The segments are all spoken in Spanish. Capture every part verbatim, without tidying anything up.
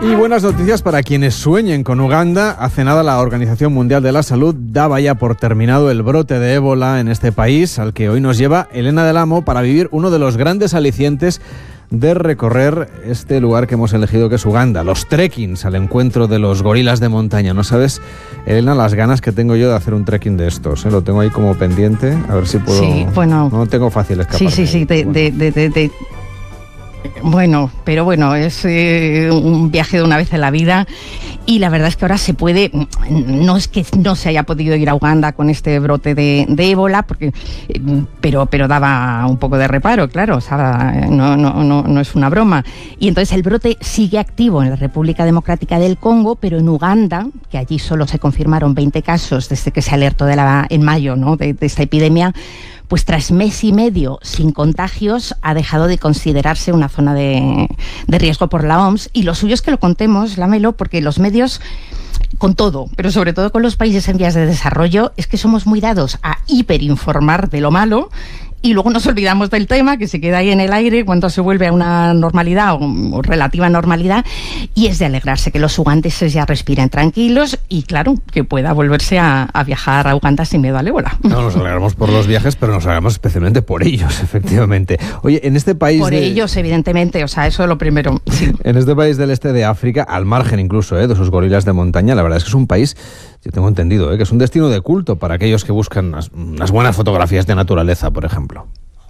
Y buenas noticias para quienes sueñen con Uganda. Hace nada la Organización Mundial de la Salud daba ya por terminado el brote de ébola en este país, al que hoy nos lleva Elena del Amo para vivir uno de los grandes alicientes de recorrer este lugar que hemos elegido, que es Uganda, los trekkings al encuentro de los gorilas de montaña. No sabes, Elena, las ganas que tengo yo de hacer un trekking de estos, ¿eh? Lo tengo ahí como pendiente, a ver si puedo... Sí, bueno... No tengo fácil escapar. Sí, sí, sí, de... de, de, de, de... Bueno, pero bueno, es eh, un viaje de una vez en la vida y la verdad es que ahora se puede, no es que no se haya podido ir a Uganda con este brote de, de ébola, porque, pero, pero daba un poco de reparo, claro, o sea, no, no, no, no es una broma. Y entonces el brote sigue activo en la República Democrática del Congo, pero en Uganda, que allí solo se confirmaron veinte casos desde que se alertó de la, en mayo, ¿no?, de, de esta epidemia, pues tras mes y medio sin contagios ha dejado de considerarse una zona de, de riesgo por la O M S, y lo suyo es que lo contemos, Lamelo, porque los medios, con todo, pero sobre todo con los países en vías de desarrollo, es que somos muy dados a hiperinformar de lo malo y luego nos olvidamos del tema, que se queda ahí en el aire cuando se vuelve a una normalidad o, o relativa normalidad, y es de alegrarse que los ugandeses ya respiren tranquilos y, claro, que pueda volverse a, a viajar a Uganda sin miedo al ébola. No, nos alegramos por los viajes, pero nos alegramos especialmente por ellos, efectivamente. Oye, en este país... Por de... ellos, evidentemente, o sea, eso es lo primero. Sí. En este país del este de África, al margen incluso ¿eh? de sus gorilas de montaña, la verdad es que es un país... Yo tengo entendido ¿eh? que es un destino de culto para aquellos que buscan unas, unas buenas fotografías de naturaleza, por ejemplo.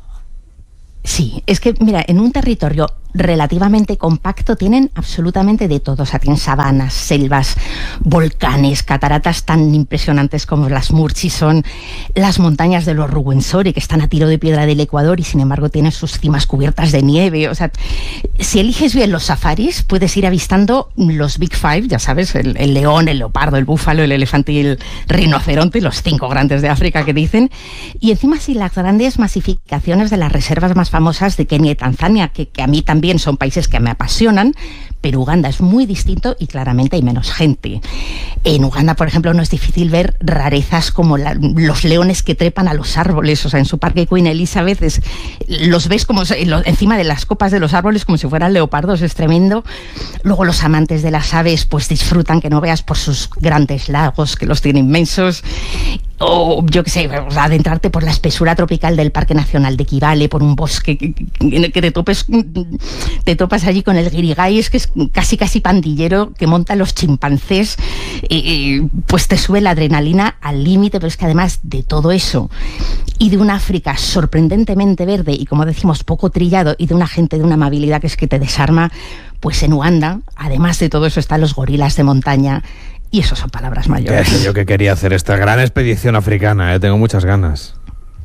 Sí, es que, mira, en un territorio relativamente compacto tienen absolutamente de todo. O sea, tienen sabanas, selvas, volcanes, cataratas tan impresionantes como las Murchison, las montañas de los Ruwenzori, que están a tiro de piedra del Ecuador y sin embargo tienen sus cimas cubiertas de nieve. O sea, si eliges bien los safaris, puedes ir avistando los Big Five, ya sabes, el, el león, el leopardo, el búfalo, el elefante y el rinoceronte, los cinco grandes de África que dicen. Y encima sí, las grandes masificaciones de las reservas más famosas de Kenia y Tanzania, que, que a mí también son países que me apasionan, pero Uganda es muy distinto y claramente hay menos gente. En Uganda, por ejemplo, no es difícil ver rarezas como la, los leones que trepan a los árboles. O sea, en su parque Queen Elizabeth es, los ves como lo, encima de las copas de los árboles como si fueran leopardos, es tremendo. Luego los amantes de las aves pues disfrutan que no veas por sus grandes lagos, que los tiene inmensos. O yo qué sé, adentrarte por la espesura tropical del Parque Nacional de Kibale, por un bosque que, que, que te topes, te topas allí con el guirigay, que es casi casi pandillero, que monta los chimpancés, eh, pues te sube la adrenalina al límite. Pero es que además de todo eso y de una África sorprendentemente verde y, como decimos, poco trillado, y de una gente de una amabilidad que es que te desarma, pues en Uganda, además de todo eso, están los gorilas de montaña. Y eso son palabras mayores. Que yo que quería hacer esta gran expedición africana, ¿eh? Tengo muchas ganas.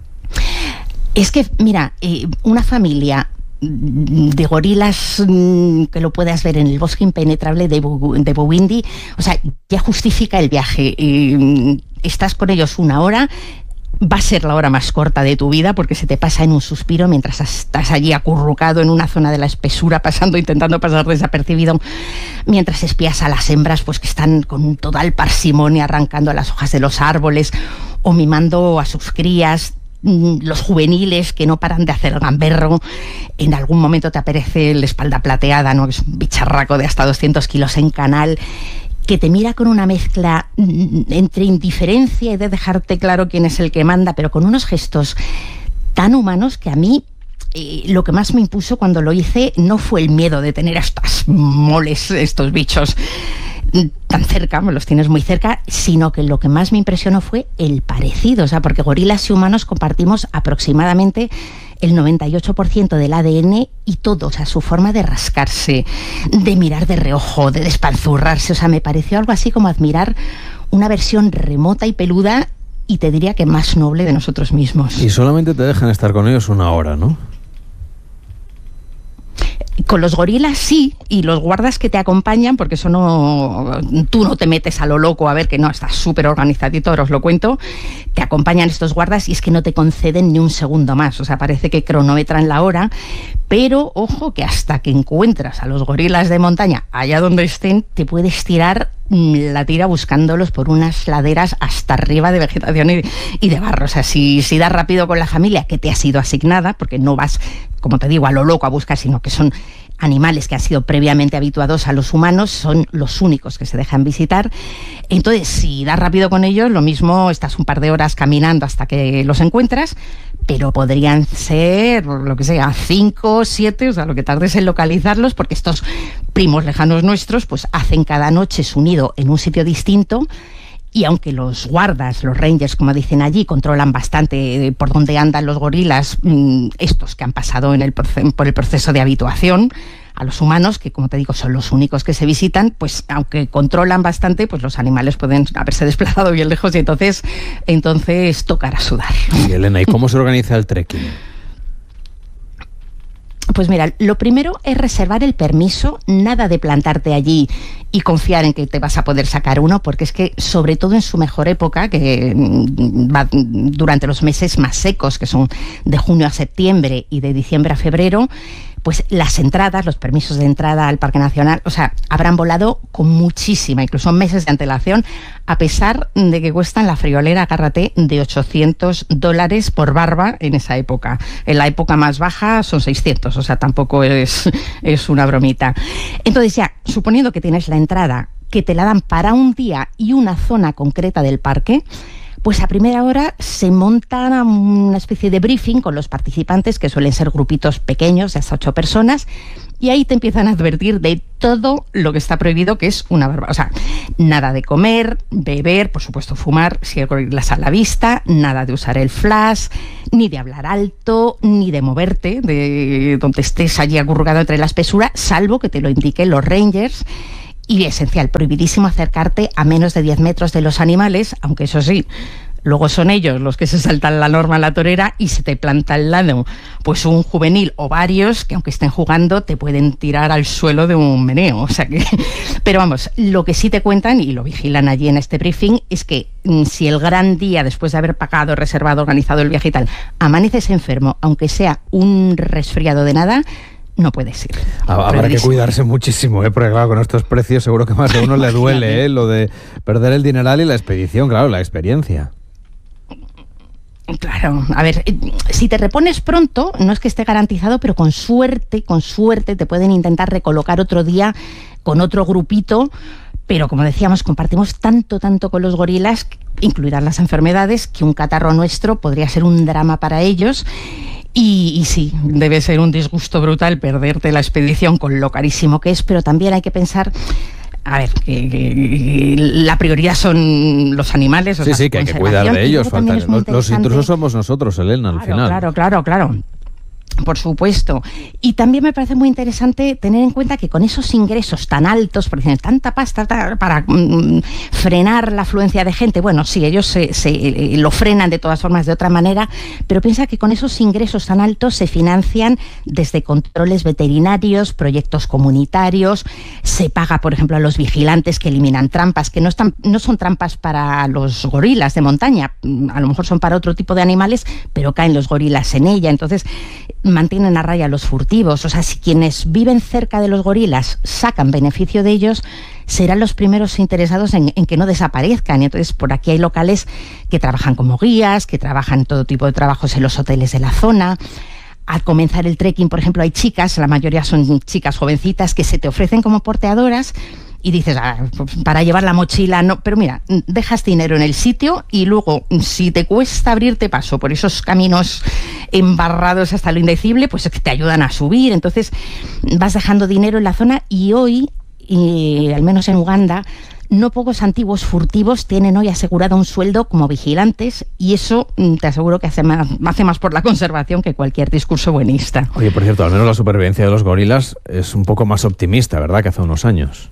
Es que, mira, eh, una familia de gorilas mmm, que lo puedas ver en el bosque impenetrable de, Bu- de Bwindi, o sea, ya justifica el viaje. Eh, estás con ellos una hora, va a ser la hora más corta de tu vida porque se te pasa en un suspiro mientras estás allí acurrucado en una zona de la espesura, pasando, intentando pasar desapercibido, mientras espías a las hembras pues que están con total parsimonia arrancando las hojas de los árboles o mimando a sus crías. Los juveniles que no paran de hacer gamberro. En algún momento te aparece la espalda plateada, ¿no?, que es un bicharraco de hasta doscientos kilos en canal, que te mira con una mezcla entre indiferencia y de dejarte claro quién es el que manda, pero con unos gestos tan humanos que a mí eh, lo que más me impuso cuando lo hice no fue el miedo de tener a estas moles, estos bichos tan cerca, me los tienes muy cerca, sino que lo que más me impresionó fue el parecido. O sea, porque gorilas y humanos compartimos aproximadamente el noventa y ocho por ciento del A D N y todo, o sea, su forma de rascarse, de mirar de reojo, de despanzurrarse. O sea, me pareció algo así como admirar una versión remota y peluda, y te diría que más noble, de nosotros mismos. Y solamente te dejan estar con ellos una hora, ¿no? Con los gorilas sí, y los guardas que te acompañan, porque eso no, tú no te metes a lo loco a ver, que no, estás súper organizadito, ahora os lo cuento, te acompañan estos guardas y es que no te conceden ni un segundo más. O sea, parece que cronometran la hora, pero ojo que hasta que encuentras a los gorilas de montaña allá donde estén, te puedes tirar la tira buscándolos por unas laderas hasta arriba de vegetación y, y de barro. O sea, si, si das rápido con la familia que te ha sido asignada, porque no vas, como te digo, a lo loco a buscar, sino que son animales que han sido previamente habituados a los humanos son los únicos que se dejan visitar. Entonces, si das rápido con ellos, lo mismo estás un par de horas caminando hasta que los encuentras, pero podrían ser, lo que sea, cinco, siete, o sea, lo que tardes en localizarlos, porque estos primos lejanos nuestros, pues hacen cada noche su nido en un sitio distinto. Y aunque los guardas, los rangers, como dicen allí, controlan bastante por dónde andan los gorilas, estos que han pasado en el proceso, por el proceso de habituación a los humanos, que como te digo son los únicos que se visitan, pues aunque controlan bastante, pues los animales pueden haberse desplazado bien lejos y entonces, entonces tocará sudar. Y Elena, ¿y cómo se organiza el trekking? Pues mira, lo primero es reservar el permiso, nada de plantarte allí y confiar en que te vas a poder sacar uno, porque es que, sobre todo en su mejor época, que va durante los meses más secos, que son de junio a septiembre y de diciembre a febrero, pues las entradas, los permisos de entrada al Parque Nacional, o sea, habrán volado con muchísima, incluso meses de antelación, a pesar de que cuestan la friolera, agárrate, de ochocientos dólares por barba en esa época. En la época más baja son seiscientos, o sea, tampoco es, es una bromita. Entonces ya, suponiendo que tienes la entrada, que te la dan para un día y una zona concreta del parque, pues a primera hora se monta una especie de briefing con los participantes, que suelen ser grupitos pequeños de hasta ocho personas, y ahí te empiezan a advertir de todo lo que está prohibido, que es una barbaridad. O sea, nada de comer, beber, por supuesto fumar, si hay gorilas a la vista, nada de usar el flash, ni de hablar alto, ni de moverte de donde estés allí acurrucado entre la espesura, salvo que te lo indiquen los rangers. Y esencial, prohibidísimo acercarte a menos de diez metros de los animales, aunque eso sí, luego son ellos los que se saltan la norma a la torera y se te planta al lado pues un juvenil o varios que, aunque estén jugando, te pueden tirar al suelo de un meneo. O sea que, pero vamos, lo que sí te cuentan y lo vigilan allí en este briefing es que si el gran día, después de haber pagado, reservado, organizado el viaje y tal, amaneces enfermo, aunque sea un resfriado de nada, no puedes ir. Habrá que cuidarse muchísimo, ¿eh? Porque claro, con estos precios seguro que más de uno le duele, ¿eh? Lo de perder el dineral y la expedición, claro, la experiencia. Claro, a ver, si te repones pronto, no es que esté garantizado, pero con suerte, con suerte te pueden intentar recolocar otro día con otro grupito, pero como decíamos, compartimos tanto, tanto con los gorilas, incluidas las enfermedades, que un catarro nuestro podría ser un drama para ellos. Y, y sí, debe ser un disgusto brutal perderte la expedición con lo carísimo que es, pero también hay que pensar, a ver, que, que la prioridad son los animales. O sí, sea, sí, que hay que cuidar de ellos. Faltan, los, los intrusos somos nosotros, Elena, al claro, final. Claro, claro, claro. Por supuesto. Y también me parece muy interesante tener en cuenta que con esos ingresos tan altos, porque tienen tanta pasta para mm, frenar la afluencia de gente, bueno, sí, ellos se, se eh, lo frenan de todas formas de otra manera, pero piensa que con esos ingresos tan altos se financian desde controles veterinarios, proyectos comunitarios, se paga, por ejemplo, a los vigilantes que eliminan trampas, que no, están, no son trampas para los gorilas de montaña, a lo mejor son para otro tipo de animales, pero caen los gorilas en ella. Entonces, mantienen a raya a los furtivos. O sea, si quienes viven cerca de los gorilas sacan beneficio de ellos, serán los primeros interesados en, en que no desaparezcan. Y entonces, por aquí hay locales que trabajan como guías, que trabajan todo tipo de trabajos en los hoteles de la zona. Al comenzar el trekking, por ejemplo, hay chicas, la mayoría son chicas jovencitas, que se te ofrecen como porteadoras y dices, ah, para llevar la mochila, no, pero mira, dejas dinero en el sitio y luego, si te cuesta abrirte paso por esos caminos embarrados hasta lo indecible, pues es que te ayudan a subir. Entonces vas dejando dinero en la zona y hoy, y al menos en Uganda, no pocos antiguos furtivos tienen hoy asegurado un sueldo como vigilantes, y eso te aseguro que hace más, hace más por la conservación que cualquier discurso buenista. Oye, por cierto, al menos la supervivencia de los gorilas es un poco más optimista, ¿verdad?, que hace unos años.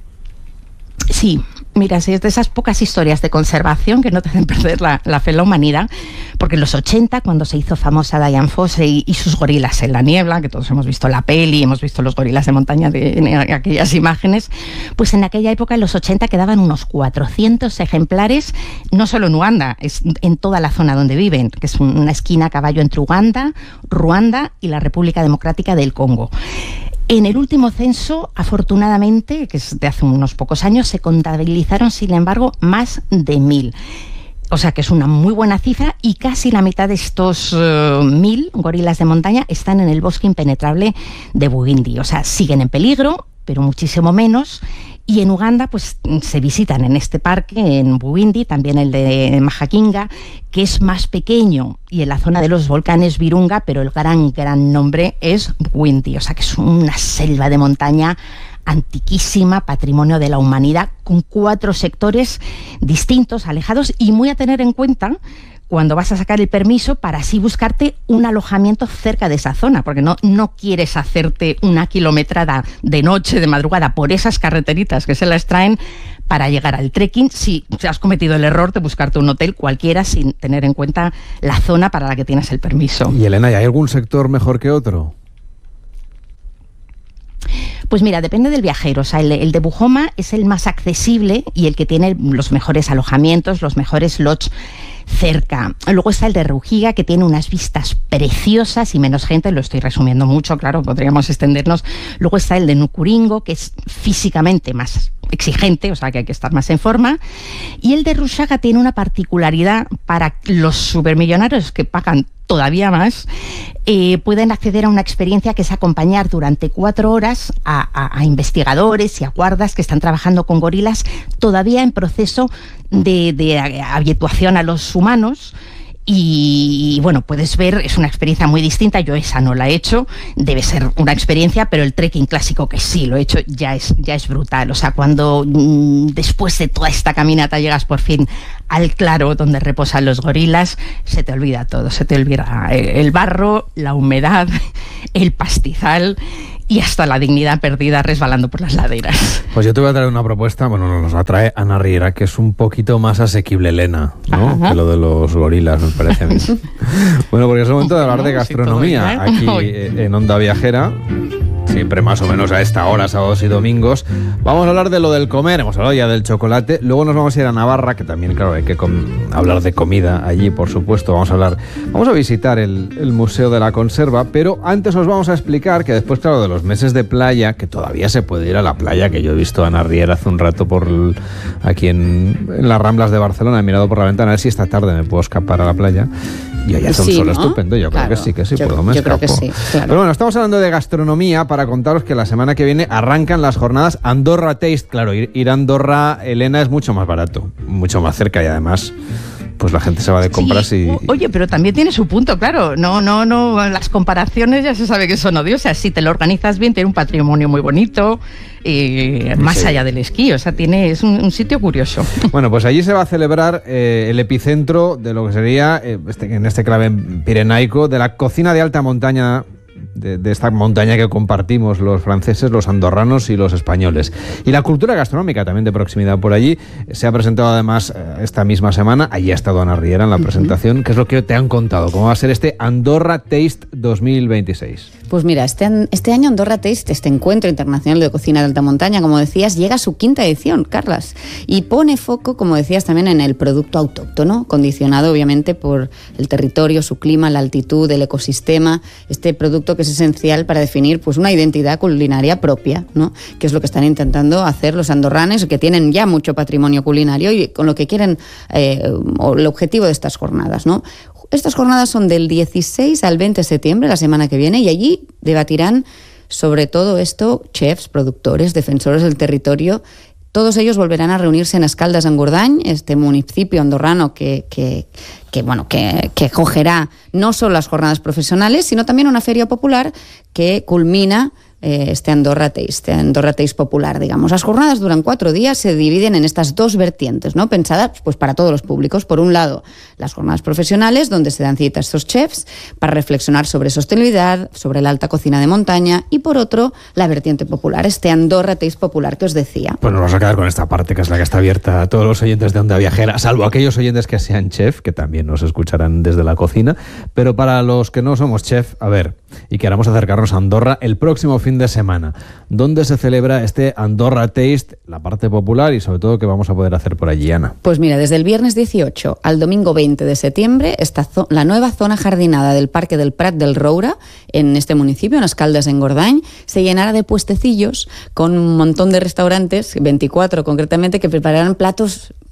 Sí, mira, si es de esas pocas historias de conservación que no te hacen perder la, la fe en la humanidad, porque en los ochenta, cuando se hizo famosa Dian Fossey y, y sus gorilas en la niebla, que todos hemos visto la peli, hemos visto los gorilas de montaña de, en aquellas imágenes, pues en aquella época, en los ochenta, quedaban unos cuatrocientos ejemplares, no solo en Uganda, es en toda la zona donde viven, que es una esquina a caballo entre Uganda, Ruanda y la República Democrática del Congo. En el último censo, afortunadamente, que es de hace unos pocos años, se contabilizaron, sin embargo, más de mil. O sea que es una muy buena cifra y casi la mitad de estos uh, mil gorilas de montaña están en el bosque impenetrable de Bugindi. O sea, siguen en peligro, pero muchísimo menos. Y en Uganda, pues se visitan en este parque, en Bugindi, también el de Mahakingga, que es más pequeño, y en la zona de los volcanes Virunga, pero el gran, gran nombre es Bugindi. O sea que es una selva de montaña antiquísima, patrimonio de la humanidad, con cuatro sectores distintos, alejados, y muy a tener en cuenta cuando vas a sacar el permiso para así buscarte un alojamiento cerca de esa zona, porque no, no quieres hacerte una kilometrada de noche, de madrugada, por esas carreteritas que se las traen para llegar al trekking, si has cometido el error de buscarte un hotel cualquiera sin tener en cuenta la zona para la que tienes el permiso. Y Elena, ¿y hay algún sector mejor que otro? Pues mira, depende del viajero. O sea, el, el de Bujoma es el más accesible y el que tiene los mejores alojamientos, los mejores lodges cerca. Luego está el de Rugiga, que tiene unas vistas preciosas y menos gente, lo estoy resumiendo mucho, claro, podríamos extendernos. Luego está el de Nukuringo, que es físicamente más exigente, o sea que hay que estar más en forma. Y el de Rushaga tiene una particularidad para los supermillonarios que pagan todavía más, eh, pueden acceder a una experiencia que es acompañar durante cuatro horas a, a, a investigadores y a guardas que están trabajando con gorilas todavía en proceso de, de habituación a los humanos. Y bueno, puedes ver, es una experiencia muy distinta. Yo esa no la he hecho, debe ser una experiencia, pero el trekking clásico que sí lo he hecho ya es, ya es brutal. O sea, cuando mmm, después de toda esta caminata llegas por fin al claro donde reposan los gorilas, se te olvida todo, se te olvida el barro, la humedad, el pastizal y hasta la dignidad perdida resbalando por las laderas. Pues yo te voy a traer una propuesta, bueno, nos la trae Ana Riera, que es un poquito más asequible, Elena, ¿no? Ajá. Que lo de los gorilas, me parece a mí. Bueno, porque es el momento de hablar de gastronomía aquí en Onda Viajera, siempre más o menos a esta hora, sábados y domingos. Vamos a hablar de lo del comer, hemos hablado ya del chocolate, luego nos vamos a ir a Navarra, que también, claro, hay que com- hablar de comida allí, por supuesto. Vamos a hablar, vamos a visitar el, el Museo de la Conserva, pero antes os vamos a explicar que después, claro, de los meses de playa, que todavía se puede ir a la playa, que yo he visto a Ana Riera hace un rato por el, aquí en, en las Ramblas de Barcelona, he mirado por la ventana a ver si esta tarde me puedo escapar a la playa. Y hoy hace un sí, sol ¿no? estupendo, yo claro. creo que sí, que sí, yo, por lo menos. Yo creo que sí, claro. Pero bueno, estamos hablando de gastronomía para contaros que la semana que viene arrancan las jornadas Andorra Taste. Claro, ir, ir a Andorra, Elena, es mucho más barato, mucho más cerca y además pues la gente se va de compras sí. y... Oye, pero también tiene su punto, claro. No, no, no, las comparaciones ya se sabe que son odiosas. Si te lo organizas bien, tiene un patrimonio muy bonito, eh, más sí. allá del esquí. O sea, tiene, es un, un sitio curioso. Bueno, pues allí se va a celebrar eh, el epicentro de lo que sería, eh, este, en este clave pirenaico, de la cocina de alta montaña, De, de esta montaña que compartimos los franceses, los andorranos y los españoles. Y la cultura gastronómica también de proximidad por allí. Se ha presentado además eh, esta misma semana, allí ha estado Ana Riera en la presentación. ¿Qué es lo que te han contado? ¿Cómo va a ser este Andorra Taste dos mil veintiséis? Pues mira, este, este año Andorra Taste, este encuentro internacional de cocina de alta montaña, como decías, llega a su quinta edición, Carlas, y pone foco, como decías, también en el producto autóctono, condicionado obviamente por el territorio, su clima, la altitud, el ecosistema, este producto que es esencial para definir pues una identidad culinaria propia, ¿no? Que es lo que están intentando hacer los andorranes, que tienen ya mucho patrimonio culinario y con lo que quieren, eh, o el objetivo de estas jornadas, ¿no? Estas jornadas son del dieciséis al veinte de septiembre, la semana que viene, y allí debatirán sobre todo esto chefs, productores, defensores del territorio. Todos ellos volverán a reunirse en Escaldas-Engordany, este municipio andorrano que, que, que, bueno, que, que acogerá no solo las jornadas profesionales, sino también una feria popular que culmina eh, este Andorra Taste, este Andorra Taste popular, digamos. Las jornadas duran cuatro días, se dividen en estas dos vertientes, ¿no? Pensadas pues, para todos los públicos. Por un lado, las jornadas profesionales, donde se dan cita a estos chefs para reflexionar sobre sostenibilidad, sobre la alta cocina de montaña, y por otro, la vertiente popular, este Andorra Taste popular que os decía. Pues nos vamos a quedar con esta parte, que es la que está abierta a todos los oyentes de Onda Viajera, salvo aquellos oyentes que sean chef, que también nos escucharán desde la cocina. Pero para los que no somos chef, a ver, y queramos acercarnos a Andorra el próximo fin de semana, ¿dónde se celebra este Andorra Taste, la parte popular y sobre todo qué vamos a poder hacer por allí, Ana? Pues mira, desde el viernes dieciocho al domingo veinte de septiembre, esta zo- la nueva zona jardinada del Parque del Prat del Roure, en este municipio, en Escaldas-Engordany, se llenará de puestecillos con un montón de restaurantes, veinticuatro concretamente, que prepararán platos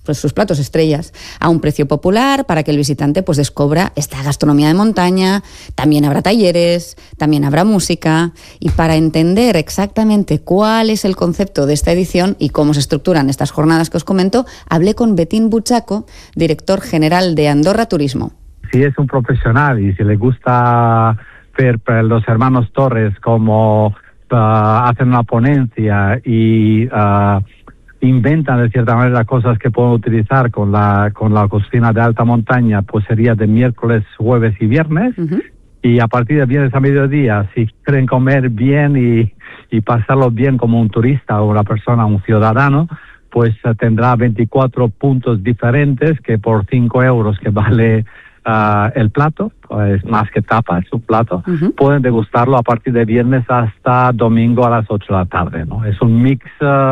pues, sus platos estrellas a un precio popular para que el visitante pues descubra esta gastronomía de montaña. También habrá talleres, también habrá música, y para entender exactamente cuál es el concepto de esta edición y cómo se estructuran estas jornadas que os comento, hablé con Betín Buchaco, director general de Andorra Turismo. Si es un profesional y si le gusta ver los hermanos Torres como uh, hacen una ponencia y uh, inventan de cierta manera cosas que pueden utilizar con la con la cocina de alta montaña, pues sería de miércoles, jueves y viernes. Uh-huh. Y a partir de viernes a mediodía, si quieren comer bien y, y pasarlo bien como un turista o una persona, un ciudadano, pues uh, tendrá veinticuatro puntos diferentes que por cinco euros que vale Uh, el plato, pues más que tapa, es un plato, uh-huh. pueden degustarlo a partir de viernes hasta domingo a las ocho de la tarde, ¿no? Es un mix uh,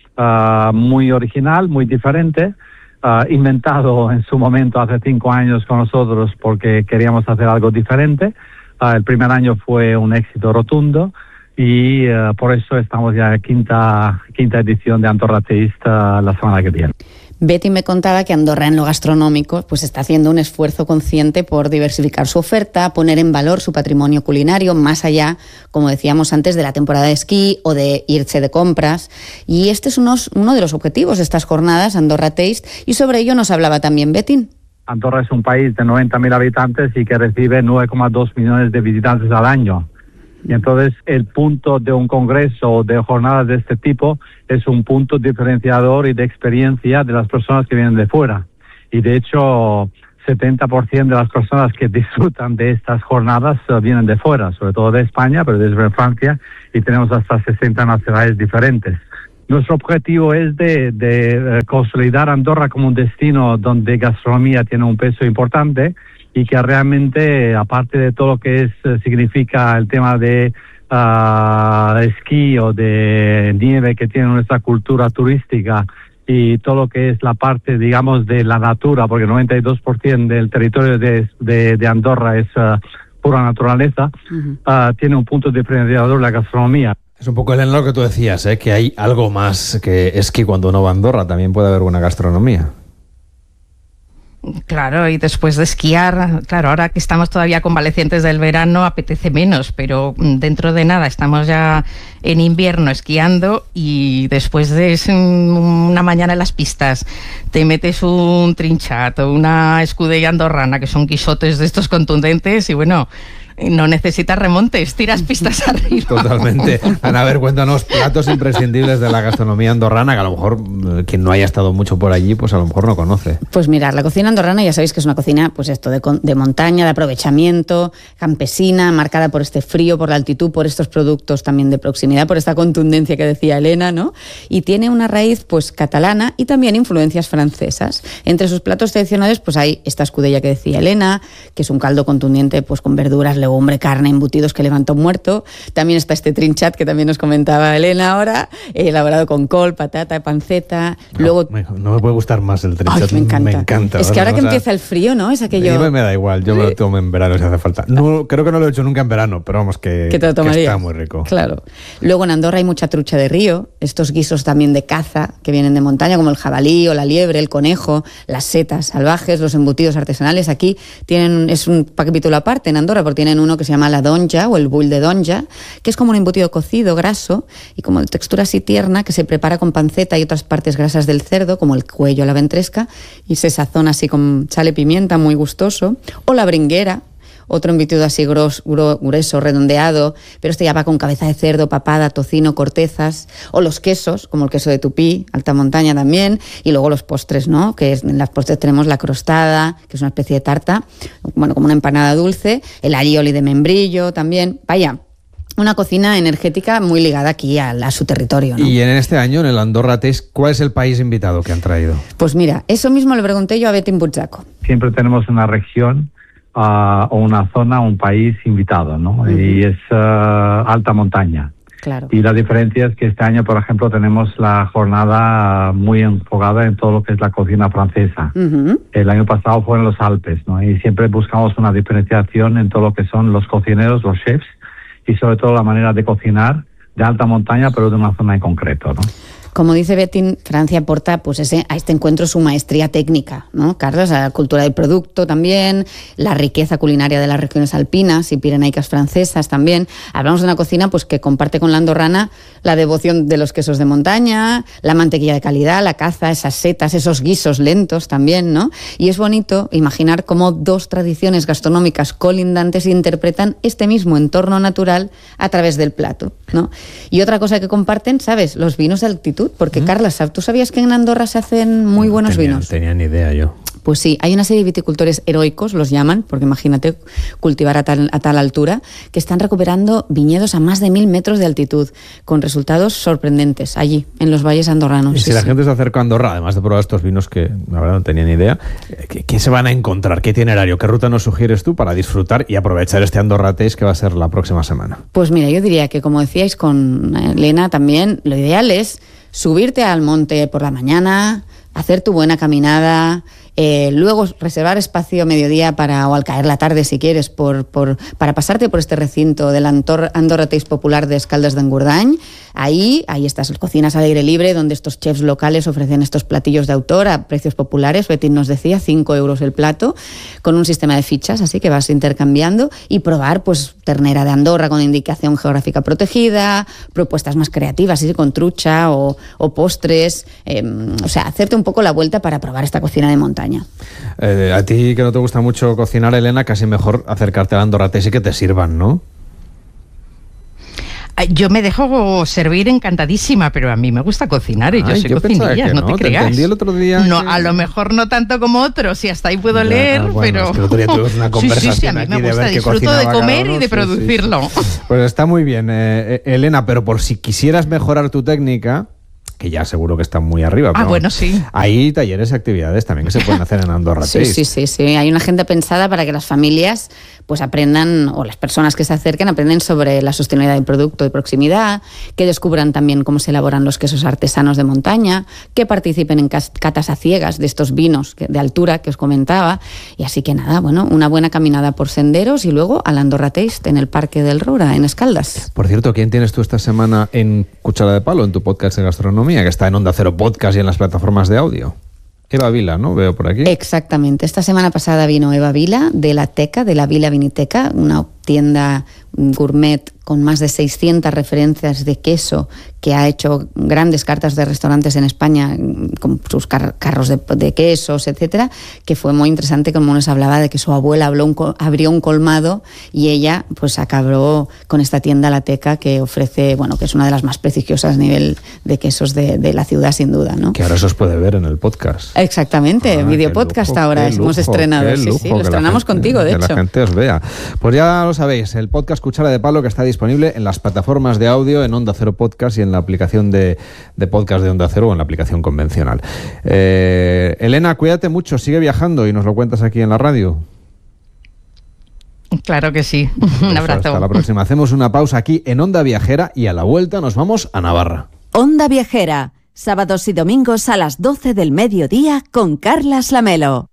uh, muy original, muy diferente, uh, inventado en su momento hace cinco años con nosotros porque queríamos hacer algo diferente. Uh, el primer año fue un éxito rotundo y uh, por eso estamos ya en la quinta, quinta edición de Andorra Taste uh, la semana que viene. Betty me contaba que Andorra en lo gastronómico pues está haciendo un esfuerzo consciente por diversificar su oferta, poner en valor su patrimonio culinario más allá, como decíamos antes, de la temporada de esquí o de irse de compras. Y este es unos, uno de los objetivos de estas jornadas, Andorra Taste, y sobre ello nos hablaba también Betty. Andorra es un país de noventa mil habitantes y que recibe nueve coma dos millones de visitantes al año. Y entonces el punto de un congreso o de jornadas de este tipo es un punto diferenciador y de experiencia de las personas que vienen de fuera. Y de hecho, setenta por ciento de las personas que disfrutan de estas jornadas uh, vienen de fuera, sobre todo de España, pero desde Francia, y tenemos hasta sesenta nacionalidades diferentes. Nuestro objetivo es de, de uh, consolidar Andorra como un destino donde gastronomía tiene un peso importante, y que realmente, aparte de todo lo que es significa el tema de uh, esquí o de nieve que tiene nuestra cultura turística y todo lo que es la parte, digamos, de la natura, porque el noventa y dos por ciento del territorio de, de, de Andorra es uh, pura naturaleza, uh-huh. uh, tiene un punto diferenciador la gastronomía. Es un poco, Elena, lo que tú decías, ¿eh? Que hay algo más que esquí cuando uno va a Andorra, también puede haber buena gastronomía. Claro, y después de esquiar, claro, ahora que estamos todavía convalecientes del verano apetece menos, pero dentro de nada estamos ya en invierno esquiando y después de una mañana en las pistas te metes un trinchat o una escudella andorrana, que son guisotes de estos contundentes, y bueno, no necesitas remontes, tiras pistas arriba. Totalmente. Ana, a ver, cuéntanos platos imprescindibles de la gastronomía andorrana, que a lo mejor quien no haya estado mucho por allí, pues a lo mejor no conoce. Pues mirad, la cocina andorrana ya sabéis que es una cocina, pues esto, de, de montaña, de aprovechamiento, campesina, marcada por este frío, por la altitud, por estos productos también de proximidad, por esta contundencia que decía Elena, ¿no? Y tiene una raíz, pues, catalana y también influencias francesas. Entre sus platos tradicionales, pues hay esta escudella que decía Elena, que es un caldo contundente, pues con verduras, legumbre, carne, embutidos que levanta un muerto. También está este trinchat que también nos comentaba Elena ahora, eh, elaborado con col, patata, panceta. No, Luego me, no me puede gustar más el trinchat. Ay, me encanta. Me encanta. Es que ahora que o sea, empieza el frío, ¿no? Es aquello... Me, me da igual, yo me lo tomo en verano si hace falta. No, creo que no lo he hecho nunca en verano, pero vamos, que, que, te lo tomarías. Que está muy rico. Claro. Luego en Andorra hay mucha trucha de río, estos guisos también de caza que vienen de montaña, como el jabalí o la liebre, el conejo, las setas salvajes, los embutidos artesanales. Aquí tienen, es un capítulo aparte en Andorra, porque tienen uno que se llama la donja o el bull de donja, que es como un embutido cocido, graso y como de textura así tierna, que se prepara con panceta y otras partes grasas del cerdo, como el cuello, la ventresca, y se sazona así con sal y pimienta, muy gustoso. O la bringuera, otro embutido así gros, gro, grueso, redondeado, pero este ya va con cabeza de cerdo, papada, tocino, cortezas, o los quesos, como el queso de Tupí, alta montaña también, y luego los postres, ¿no? Que es, en las postres tenemos la crostada, que es una especie de tarta, bueno, como una empanada dulce, el alioli de membrillo también, vaya, una cocina energética muy ligada aquí a, a su territorio, ¿no? Y en este año, en el Andorra Taste, ¿cuál es el país invitado que han traído? Pues mira, eso mismo le pregunté yo a Betín Buchaco. Siempre tenemos una región uh, o una zona, un país invitado, ¿no? Uh-huh. Y es uh, alta montaña. Claro. Y la diferencia es que este año, por ejemplo, tenemos la jornada muy enfocada en todo lo que es la cocina francesa. Uh-huh. El año pasado fue en los Alpes, ¿no? Y siempre buscamos una diferenciación en todo lo que son los cocineros, los chefs, y sobre todo la manera de cocinar de alta montaña, pero de una zona en concreto, ¿no? Como dice Betty, Francia aporta pues ese, a este encuentro su maestría técnica, ¿no, Carlos? La cultura del producto también, la riqueza culinaria de las regiones alpinas y pirenaicas francesas también. Hablamos de una cocina pues que comparte con la andorrana la devoción de los quesos de montaña, la mantequilla de calidad, la caza, esas setas, esos guisos lentos también, ¿no? Y es bonito imaginar cómo dos tradiciones gastronómicas colindantes interpretan este mismo entorno natural a través del plato, ¿no? Y otra cosa que comparten, ¿sabes? Los vinos de altitud, porque ¿Mm? Carla, ¿tú sabías que en Andorra se hacen muy buenos tenía, vinos? No tenía ni idea yo. Pues sí, hay una serie de viticultores heroicos, los llaman, porque imagínate cultivar a tal, a tal altura, que están recuperando viñedos a más de mil metros de altitud, con resultados sorprendentes allí, en los valles andorranos. Y si sí, la sí. gente se acerca a Andorra, además de probar estos vinos que la verdad no tenía ni idea, ¿qué, qué se van a encontrar? ¿Qué itinerario? ¿Qué ruta nos sugieres tú para disfrutar y aprovechar este Andorra Taste que va a ser la próxima semana? Pues mira, yo diría que, como decíais con Elena también, lo ideal es subirte al monte por la mañana, hacer tu buena caminada, eh, luego reservar espacio a mediodía para, o al caer la tarde si quieres, por, por, para pasarte por este recinto del Andorra, Andorra Taste Popular de Escaldes d'Engordany. Ahí, ahí estas cocinas al aire libre, donde estos chefs locales ofrecen estos platillos de autor a precios populares. Betty nos decía, cinco euros el plato, con un sistema de fichas, así que vas intercambiando, y probar pues ternera de Andorra con indicación geográfica protegida, propuestas más creativas, ¿sí? Con trucha o, o postres, eh, o sea, hacerte un poco la vuelta para probar esta cocina de montaña. Eh, a ti que no te gusta mucho cocinar, Elena, casi mejor acercarte al Andorra Taste y que te sirvan, ¿no? Yo me dejo servir encantadísima, pero a mí me gusta cocinar y yo Ay, soy yo cocinilla, que no, no te te creas. entendí el otro día no, que... a lo mejor no tanto como otros, y hasta ahí puedo Ya, leer, bueno, pero... Es que el otro día tuvimos una conversación sí, sí, sí, a mí aquí me de gusta, ver qué disfruto de cocinaba comer cada uno. y de Sí, producirlo. sí, sí. Pues está muy bien, eh, Elena, pero por si quisieras mejorar tu técnica, que ya seguro que está muy arriba. Ah, bueno, sí. Hay talleres y actividades también que se pueden hacer en Andorra Sí, Taste. sí, sí, sí. Hay una agenda pensada para que las familias pues aprendan, o las personas que se acerquen aprenden sobre la sostenibilidad del producto de proximidad, que descubran también cómo se elaboran los quesos artesanos de montaña, que participen en catas a ciegas de estos vinos de altura que os comentaba. Y así que nada, bueno, una buena caminada por senderos y luego al Andorra Taste en el Parque del Roura, en Escaldas. Por cierto, ¿quién tienes tú esta semana en Cuchara de Palo, en tu podcast de gastronomía, que está en Onda Cero Podcast y en las plataformas de audio? Eva Vila, ¿no? Veo por aquí. Exactamente. Esta semana pasada vino Eva Vila de la Teca, de la Vila Viniteca, una tienda gourmet con más de seiscientas referencias de queso, que ha hecho grandes cartas de restaurantes en España con sus car- carros de, de quesos, etcétera, que fue muy interesante, como nos hablaba de que su abuela habló un, abrió un colmado y ella pues acabó con esta tienda La Teca, que ofrece, bueno, que es una de las más prestigiosas a nivel de quesos de, de la ciudad, sin duda, ¿no? Que ahora se os puede ver en el podcast. Exactamente, Ah, video qué podcast lujo, ahora qué hemos lujo, estrenado, qué sí, lujo, sí, lo que la estrenamos gente- contigo, de que hecho. la gente os vea. Pues ya lo sabéis, el podcast Cuchara de Palo, que está disponible en las plataformas de audio, en Onda Cero Podcast y en la aplicación de, de podcast de Onda Cero o en la aplicación convencional. Eh, Elena, cuídate mucho, sigue viajando y nos lo cuentas aquí en la radio. Claro que sí. Un Eso, abrazo. hasta la próxima. Hacemos una pausa aquí en Onda Viajera y a la vuelta nos vamos a Navarra. Onda Viajera, sábados y domingos a las doce del mediodía con Carlas Lamelo.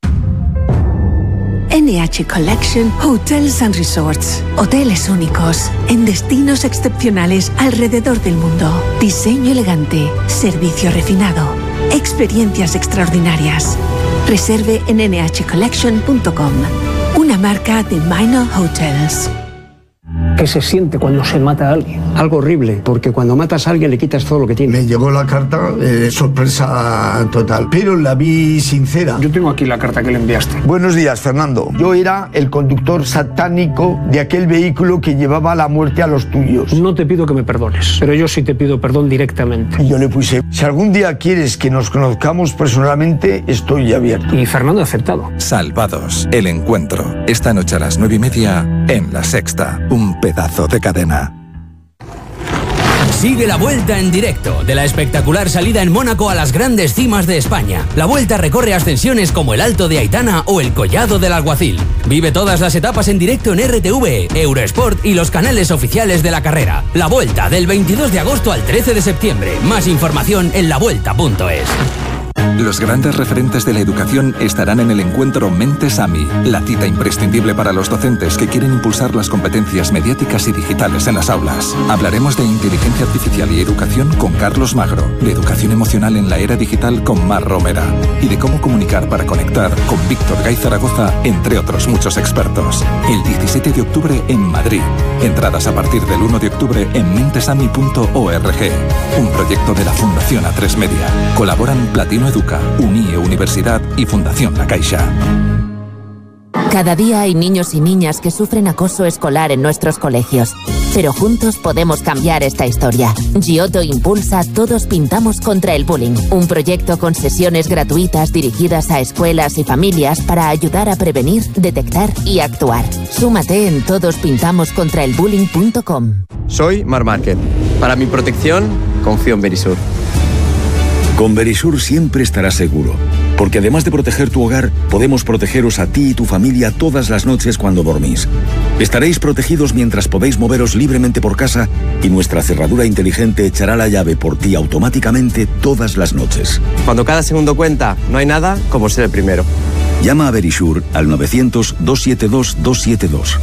N H Collection Hotels and Resorts. Hoteles únicos en destinos excepcionales alrededor del mundo. Diseño elegante, servicio refinado, experiencias extraordinarias. Reserve en ene hache collection punto com, una marca de Minor Hotels. ¿Qué se siente cuando se mata a alguien? Algo horrible, porque cuando matas a alguien le quitas todo lo que tiene. Me llegó la carta, eh, sorpresa total, pero la vi sincera. Yo tengo aquí la carta que le enviaste. Buenos días, Fernando. Yo era el conductor satánico de aquel vehículo que llevaba la muerte a los tuyos. No te pido que me perdones, pero yo sí te pido perdón directamente. Y yo le puse, si algún día quieres que nos conozcamos personalmente, estoy abierto. Y Fernando ha aceptado. Salvados, el encuentro. Esta noche a las nueve y media en La Sexta. Un pedazo de cadena. Sigue la Vuelta en directo de la espectacular salida en Mónaco a las grandes cimas de España. La Vuelta recorre ascensiones como el Alto de Aitana o el Collado del Alguacil. Vive todas las etapas en directo en R T V, Eurosport y los canales oficiales de la carrera. La Vuelta del veintidós de agosto al trece de septiembre. Más información en la vuelta punto es. Los grandes referentes de la educación estarán en el encuentro Mentes A M I, la cita imprescindible para los docentes que quieren impulsar las competencias mediáticas y digitales en las aulas. Hablaremos de inteligencia artificial y educación con Carlos Magro, de educación emocional en la era digital con Mar Romera y de cómo comunicar para conectar con Víctor Gay Zaragoza, entre otros muchos expertos. El diecisiete de octubre en Madrid. Entradas a partir del uno de octubre en mentesami punto org. Un proyecto de la Fundación A tres Media. Colaboran Platino Educa, Unie Universidad y Fundación La Caixa. Cada día hay niños y niñas que sufren acoso escolar en nuestros colegios. Pero juntos podemos cambiar esta historia. Giotto impulsa Todos Pintamos contra el Bullying, un proyecto con sesiones gratuitas dirigidas a escuelas y familias para ayudar a prevenir, detectar y actuar. Súmate en todos pintamos contra el bullying punto com. Soy Mar Márquez. Para mi protección, confío en Verisur. Con Verisur siempre estarás seguro, porque además de proteger tu hogar, podemos protegeros a ti y tu familia todas las noches cuando dormís. Estaréis protegidos mientras podéis moveros libremente por casa y nuestra cerradura inteligente echará la llave por ti automáticamente todas las noches. Cuando cada segundo cuenta, no hay nada como ser el primero. Llama a Verisur al novecientos, doscientos setenta y dos, doscientos setenta y dos.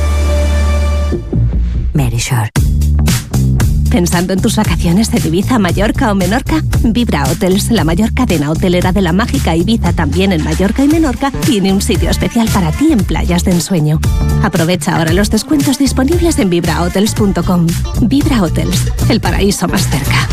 Verisur. ¿Pensando en tus vacaciones de Ibiza, Mallorca o Menorca? Vibra Hotels, la mayor cadena hotelera de la mágica Ibiza, también en Mallorca y Menorca, tiene un sitio especial para ti en playas de ensueño. Aprovecha ahora los descuentos disponibles en vibra hotels punto com. Vibra Hotels, el paraíso más cerca.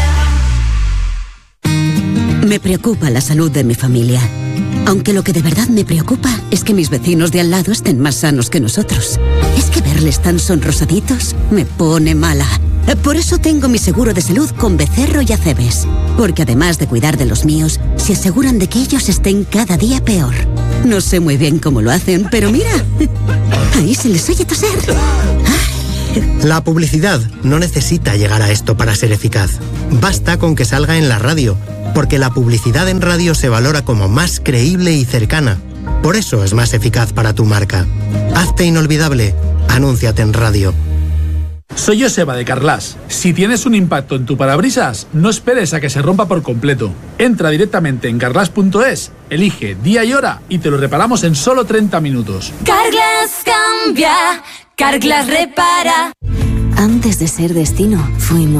Me preocupa la salud de mi familia. Aunque lo que de verdad me preocupa es que mis vecinos de al lado estén más sanos que nosotros. Es que verles tan sonrosaditos me pone mala. Por eso tengo mi seguro de salud con Becerro y Acebes. Porque además de cuidar de los míos, se aseguran de que ellos estén cada día peor. No sé muy bien cómo lo hacen, pero mira, ahí se les oye toser. La publicidad no necesita llegar a esto para ser eficaz. Basta con que salga en la radio, porque la publicidad en radio se valora como más creíble y cercana. Por eso es más eficaz para tu marca. Hazte inolvidable. Anúnciate en radio. Soy Joseba de Carglass. Si tienes un impacto en tu parabrisas, no esperes a que se rompa por completo. Entra directamente en carglass punto es, elige día y hora y te lo reparamos en solo treinta minutos. Carglass cambia, Carglass repara. Antes de ser destino, fuimos